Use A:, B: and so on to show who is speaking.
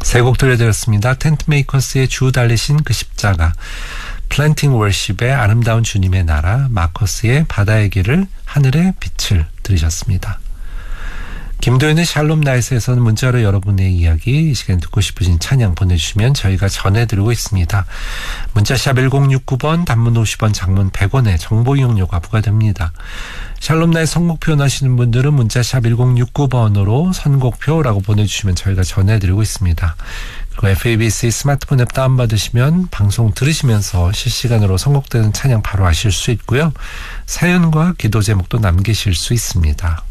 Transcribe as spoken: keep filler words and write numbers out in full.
A: 세 곡 들려드렸습니다. 텐트메이커스의 주 달리신 그 십자가, 플랜팅 월십의 아름다운 주님의 나라, 마커스의 바다의 길을, 하늘의 빛을 들으셨습니다. 김도현의 샬롬 나이스에서는 문자로 여러분의 이야기, 이 시간 듣고 싶으신 찬양 보내주시면 저희가 전해드리고 있습니다. 문자샵 일공육구 번, 단문 오십 원, 장문 백 원에 정보 이용료가 부과됩니다. 샬롬 나이스 선곡표 원하시는 분들은 문자샵 일공육구 번으로 선곡표라고 보내주시면 저희가 전해드리고 있습니다. 그리고 에프에이비씨 스마트폰 앱 다운받으시면 방송 들으시면서 실시간으로 선곡되는 찬양 바로 아실 수 있고요. 사연과 기도 제목도 남기실 수 있습니다.